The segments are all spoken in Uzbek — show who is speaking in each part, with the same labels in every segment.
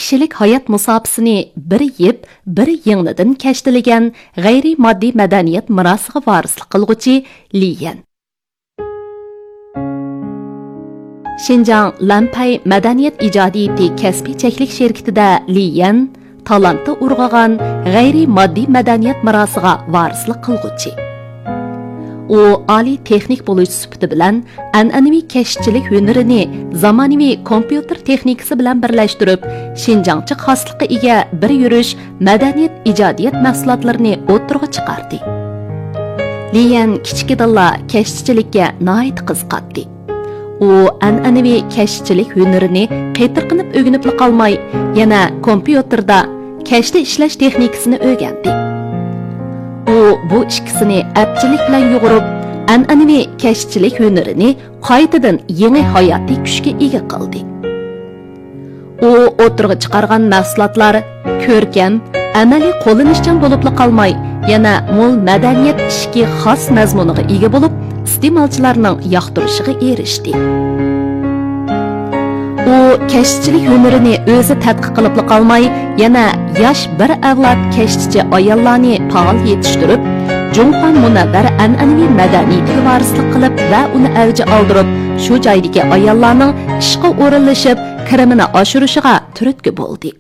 Speaker 1: kishilik hayot musofasini biri yeb, biri yengnidan kashtilagan g'ayriy moddiy madaniyat mirosiga varislik qilg'uchi Li Yan. Şinjan Lampay Madaniyat İcadiyeti kasbiy cheklik şirketida Li Yan talantı urg'agan g'ayriy moddiy madaniyat mirosiga varislik qilg'uchi. U oliy texnik bo'lish sifati bilan an'anaviy kashfchilik hunarini zamonaviy kompyuter texnikasi bilan birlashtirib, Şinjancha xoslikqa ega bir yurish madaniyat ijodiyat mahsulotlarini o'ttirg'a chiqardi. Li Yan kichikdalla kashfchilikka nihoyat qiziqadi. U an'anaviy kashfchilik hunarini qaytirqinib o'rganib qolmay, yana kompyuterda kashfda ishlash texnikasini o'rgandi. U bu ikkisini apchilik bilan yo'g'irib, an'anaviy kashfchilik hunarini qaytadan yangi hayotiy kuchga ega qildi. U o'tirg'a chiqargan mahsulotlar ko'rkam, amaliy qo'llanishchan bo'lib qolmay, yana mo'l madaniyat ishki xos mazmuniga ega bo'lib, iste'molchilarning yoqtirishiga erishdi. U kashfchilik hunarini o'zi tadqiq qilib qolmay, yana yosh bir avlod kashfchi ayollarni faol yetishtirib, Junxan munavvar an'anaviy madaniyatiga varislik qilib va uni avji oldirib, shu joydagi ayollarning ishga o'rinlashib, kirimini oshirishiga turtki bo'ldi.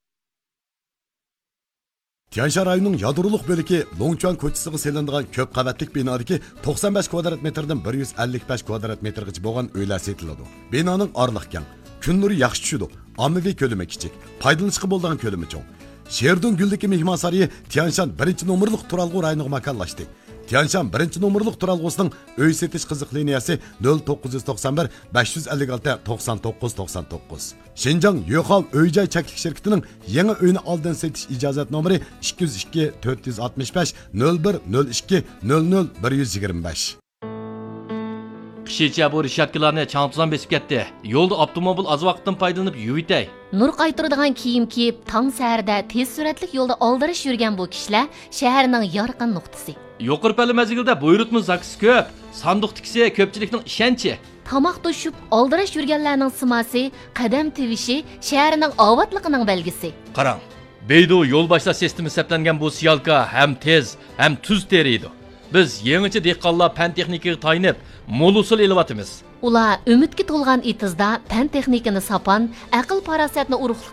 Speaker 2: Tianshan rayonining yadroluk bölüki Longchuan ko'chasiga selinadigan ko'p qavatlik binodagi 95 kvadrat metrdan 155 kvadrat metrgacha bo'lgan uylar setiladi. Binoning orliq keng, kun nuri yaxshi tushadi. Ommaviy ko'lami kichik, foydalanishga bo'ladigan ko'lami cho'ng. Sherdun Guldagi mehmon saroyi Tianshan 1-nomerlik turalg'u rayoniga makonlashdi. Tianshan 1-nomerlik turalg'usining uy setish qiziq liniyasi 0991 556 99 99. Şinjan Yo'qol uy-joy cheklik shirkatining yangi uyni oldin setish ijozat nomeri 202 465 01 02 00 125.
Speaker 3: Qishicha bu rishatkalarni changtuzan besib ketdi. Yo'lda avtomobil az vaqtdan foydalanib yuvitay.
Speaker 4: Nur qaytiradigan kiyim kiyib, tong saharda tez suratlik yo'lda oldirish yurgan bu kishilar shaharning yorqin nuqtasi.
Speaker 3: Yuqorpali mazgilda buyurtma zaksi ko'p, sanduq tikisi ko'pchilikning ishonchi.
Speaker 4: Tamoq to'shib, oldirish yurganlarning simasi, qadam tevishi shaharning obodligining belgisi.
Speaker 3: Qarang, Beydu yo'l boshlash sistemi hisoblangan bu siyalka ham tez, ham tuz teriydi. Biz yangicha dehqonlar fan texnikaga tayinib, mo'l usul elyapmiz.
Speaker 4: Ular umidga to'lgan itizda fan texnikani sapan, aql farosatni urug'lik